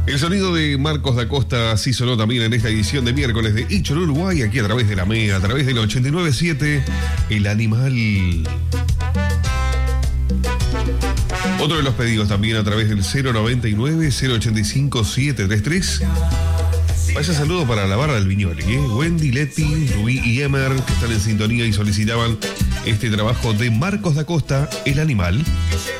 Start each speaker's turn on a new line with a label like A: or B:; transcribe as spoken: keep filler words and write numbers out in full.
A: El sonido de Marcos da Costa así sonó también en esta edición de miércoles de Hecho en Uruguay, aquí a través de la M E A, a través del ochenta y nueve punto siete, El Animal. Otro de los pedidos también a través del cero noventa y nueve, cero ochenta y cinco, siete treinta y tres. Vaya saludo para la barra del Viñoli, ¿eh? Wendy, Leti, Rubí y Emer, que están en sintonía y solicitaban este trabajo de Marcos da Costa, El Animal.